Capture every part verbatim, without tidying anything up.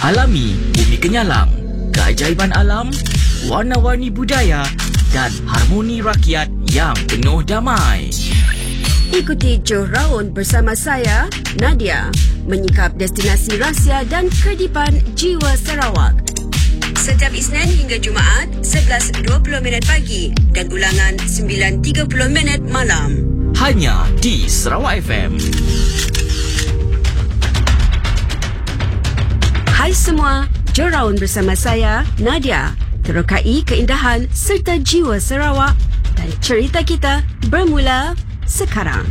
Alami bumi kenyalang, keajaiban alam, warna-warni budaya dan harmoni rakyat yang penuh damai. Ikuti Johraun bersama saya, Nadia, menyingkap destinasi rahsia dan kedipan jiwa Sarawak. Setiap Isnin hingga Jumaat, sebelas dua puluh minit pagi dan ulangan sembilan tiga puluh minit malam. Hanya di Sarawak F M. Hai semua, Johraun bersama saya, Nadia. Terokai keindahan serta jiwa Sarawak dan cerita kita bermula sekarang.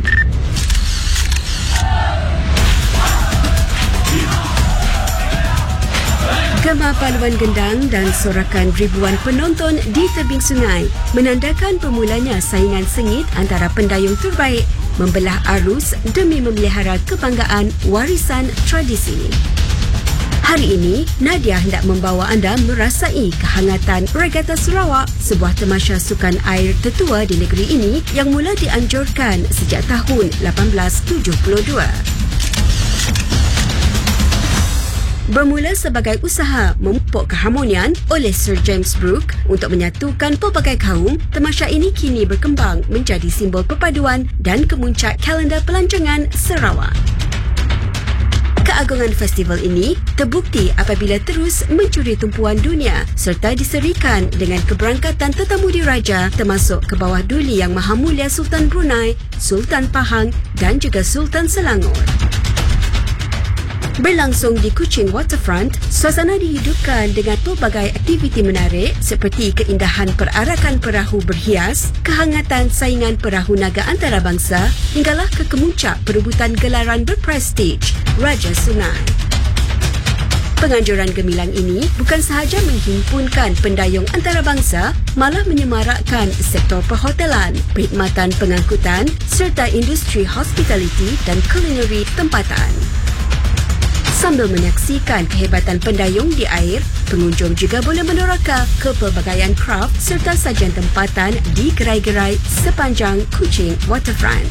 Gema paluan gendang dan sorakan ribuan penonton di tebing sungai menandakan bermulanya saingan sengit antara pendayung terbaik membelah arus demi memelihara kebanggaan warisan tradisi. Hari ini, Nadia hendak membawa anda merasai kehangatan Regatta Sarawak, sebuah tamasya sukan air tertua di negeri ini yang mula dianjurkan sejak tahun lapan belas tujuh puluh dua. Bermula sebagai usaha memupuk keharmonian oleh Sir James Brooke untuk menyatukan pelbagai kaum, tamasya ini kini berkembang menjadi simbol perpaduan dan kemuncak kalender pelancongan Sarawak. Keagungan festival ini terbukti apabila terus mencuri tumpuan dunia serta diserikan dengan keberangkatan tetamu diraja termasuk ke bawah duli Yang Maha Mulia Sultan Brunei, Sultan Pahang dan juga Sultan Selangor. Berlangsung di Kuching Waterfront, suasana dihidupkan dengan pelbagai aktiviti menarik seperti keindahan perarakan perahu berhias, kehangatan saingan perahu naga antarabangsa hinggalah ke kemuncak perebutan gelaran berprestij Raja Sungai. Penganjuran gemilang ini bukan sahaja menghimpunkan pendayung antarabangsa, malah menyemarakkan sektor perhotelan, perkhidmatan pengangkutan serta industri hospitality dan kulineri tempatan. Sambil menyaksikan kehebatan pendayung di air, pengunjung juga boleh meneraka kepelbagaian kraft serta sajian tempatan di gerai-gerai sepanjang Kuching Waterfront.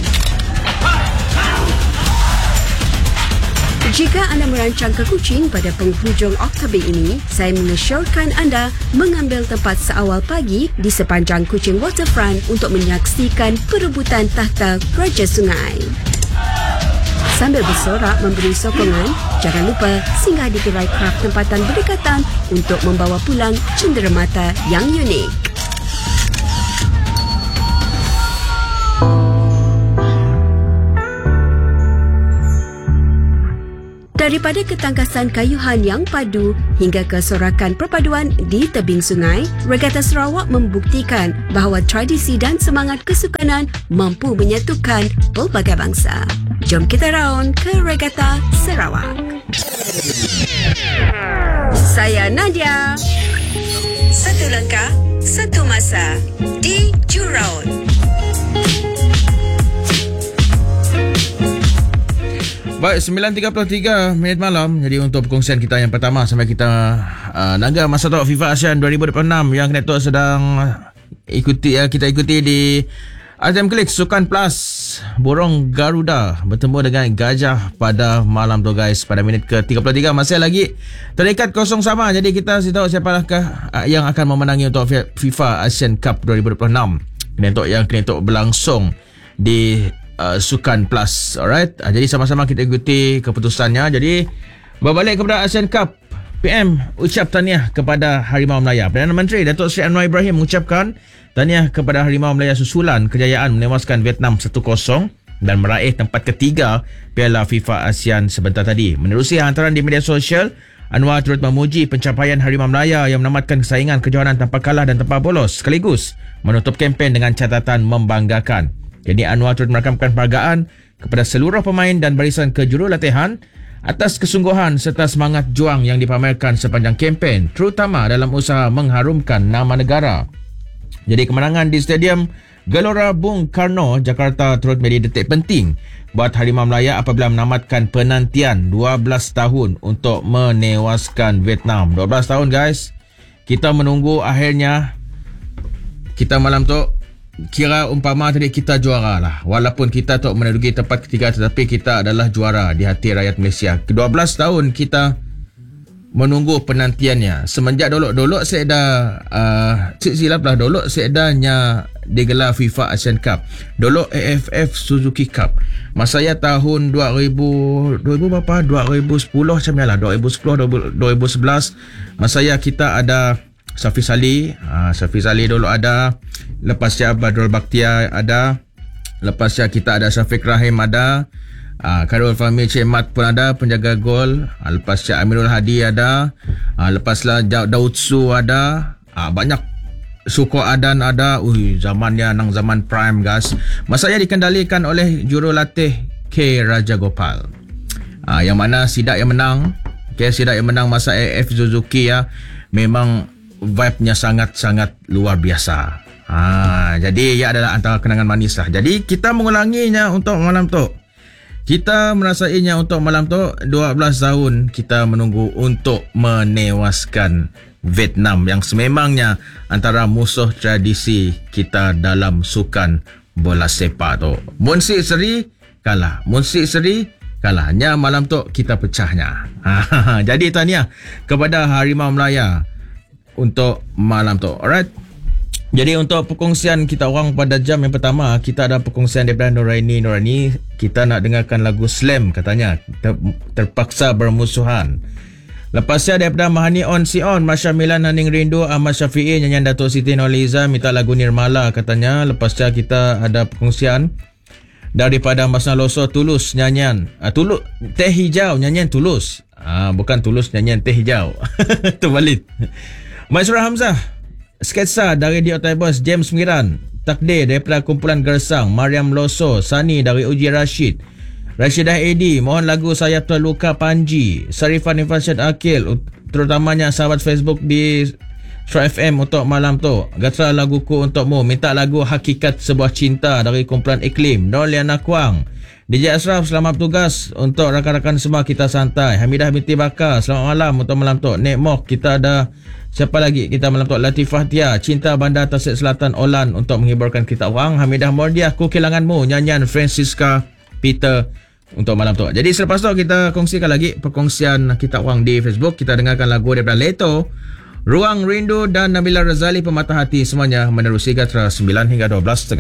Jika anda merancang ke Kuching pada penghujung Oktober ini, saya mengesyorkan anda mengambil tempat seawal pagi di sepanjang Kuching Waterfront untuk menyaksikan perebutan takhta Raja Sungai. Sambil bersorak memberi sokongan, jangan lupa singgah di gerai kraft tempatan berdekatan untuk membawa pulang cenderamata yang unik. Daripada ketangkasan kayuhan yang padu hingga ke sorakan perpaduan di tebing sungai, Regatta Sarawak membuktikan bahawa tradisi dan semangat kesukanan mampu menyatukan pelbagai bangsa. Jom kita raun ke Regatta Sarawak. Saya Nadia. Satu langkah, satu masa di Johraun. Baik, sembilan tiga puluh tiga minit malam. Jadi untuk perkongsian kita yang pertama sampai kita uh, naga masa tok FIFA ASEAN dua ribu dua puluh enam yang Kenetok sedang ikuti uh, kita ikuti di Azam Klik Sukan Plus. Burung Garuda bertemu dengan Gajah pada malam tu guys, pada minit ke tiga puluh tiga. Masih lagi terikat kosong sama. Jadi kita si tahu siapakah uh, yang akan memenangi untuk FIFA ASEAN Cup dua ribu dua puluh enam. Kenetok yang Kenetok berlangsung di Uh, Sukan Plus. Alright, uh, jadi sama-sama kita ikuti keputusannya. Jadi berbalik kepada ASEAN Cup, P M ucap tahniah kepada Harimau Melaya. Perdana Menteri Datuk Seri Anwar Ibrahim mengucapkan tahniah kepada Harimau Melaya susulan kejayaan menewaskan Vietnam satu kosong dan meraih tempat ketiga Piala FIFA ASEAN sebentar tadi. Menerusi hantaran di media sosial, Anwar turut memuji pencapaian Harimau Melaya yang menamatkan kesaingan kejohanan tanpa kalah dan tanpa bolos, sekaligus menutup kempen dengan catatan membanggakan. Jadi Anwar turut merakamkan penghargaan kepada seluruh pemain dan barisan kejurulatihan atas kesungguhan serta semangat juang yang dipamerkan sepanjang kempen, terutama dalam usaha mengharumkan nama negara. Jadi kemenangan di Stadium Gelora Bung Karno, Jakarta turut menjadi detik penting buat Harimau Melaya apabila menamatkan penantian dua belas tahun untuk menewaskan Vietnam. dua belas tahun guys. Kita menunggu akhirnya kita malam tu kira umpama tadi kita juara lah. Walaupun kita tak meneduki tempat ketiga, tetapi kita adalah juara di hati rakyat Malaysia. dua belas tahun kita menunggu penantiannya. Semenjak dolok-dolok saya dah uh, cik silap lah dolok saya dah nya digelar FIFA Asian Cup. Dolok A F F Suzuki Cup. Masa ya tahun dua ribu dua ribu berapa? dua ribu sepuluh macam ni lah. dua ribu sepuluh dua ribu sebelas masa ya kita ada Safiz Ali, uh, Safiz Ali dulu ada. Lepas ya Badrul Bakhtiar ada. Lepas ya kita ada Syafiq Rahim ada. Uh, Khairul Fahmi Cemat pun ada, penjaga gol. Uh, lepas Syah Amirul Hadi ada. Uh, lepaslah Daud Su ada. Uh, banyak. Suko Adan ada. Ui, zamannya nang zaman prime guys. Masanya dikendalikan oleh jurulatih K Rajagopal. Uh, yang mana Sidak yang menang. Okay, Sidak yang menang masa A F Suzuki ya. Memang vibe-nya sangat-sangat luar biasa. Uh, jadi ia adalah antara kenangan manis lah. Jadi kita mengulanginya untuk malam tu. Kita merasainya untuk malam tu. Dua belas tahun kita menunggu untuk menewaskan Vietnam yang sememangnya antara musuh tradisi kita dalam sukan bola sepak tu. Munsik Seri kalah. Munsik Seri kalahnya malam tu kita pecahnya. Jadi tahniah kepada Harimau Melaya untuk malam tu. Alright. Jadi untuk perkongsian kita orang pada jam yang pertama, kita ada perkongsian daripada Nuraini Nurani. Kita nak dengarkan lagu Slam katanya. Ter, terpaksa bermusuhan. Lepasnya daripada Mahani On Si On, Masya Milan Haning Rindu, Ahmad Syafi'i, nyanyian Datuk Siti Nurhaliza minta lagu Nirmala katanya. Lepasnya kita ada perkongsian daripada Mas Naloso Tulus nyanyian. Uh, Tulus Teh Hijau nyanyian Tulus. Ah uh, bukan Tulus nyanyian Teh Hijau. Terbalik. Maisura Hamzah sketsa dari The Otibus, James Miran, Takdir daripada kumpulan Gersang, Mariam Loso, Sani dari Uji Rashid, Rashidah Edi, mohon lagu Saya Terluka Panji, Sarifan Ifashad Akil, terutamanya sahabat Facebook di Stra F M untuk malam tu. Gatra laguku untukmu, minta lagu Hakikat Sebuah Cinta dari kumpulan Iklim, Noliana Kuang, D J Ashraf, selamat bertugas untuk rakan-rakan semua kita santai. Hamidah binti Bakar, selamat malam untuk malam tu. Nek Mok, kita ada siapa lagi kita malam tu? Latifah Tia, Cinta Bandar Tasik Selatan Olan untuk menghiburkan kita orang. Hamidah Mordiah, Ku Kehilanganmu, nyanyian Francisca Peter untuk malam tu. Jadi selepas tu kita kongsikan lagi perkongsian kita orang di Facebook. Kita dengarkan lagu daripada Leto, Ruang Rindu dan Nabila Razali Pematah Hati, semuanya menerusi Gatra sembilan hingga dua belas setengah.